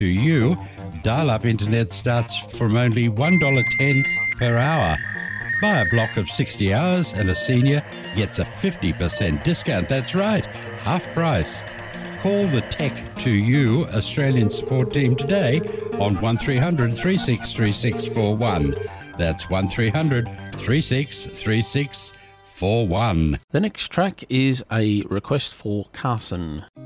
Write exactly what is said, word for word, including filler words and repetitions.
to you. Dial-up internet starts from only one dollar ten per hour. Buy a block of sixty hours and a senior gets a fifty percent discount. That's right, half price. Call the Tech to You Australian support team today on one three hundred, three six three six four one. That's one three hundred, three six three six four one. The next track is a request for Carson.